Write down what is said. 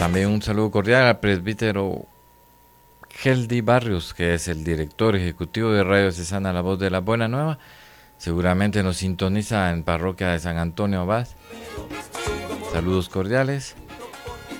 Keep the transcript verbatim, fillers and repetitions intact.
También un saludo cordial al presbítero Geldi Barrios, que es el director ejecutivo de Radio Cesana, La Voz de la Buena Nueva. Seguramente nos sintoniza en Parroquia de San Antonio Abad. Saludos cordiales.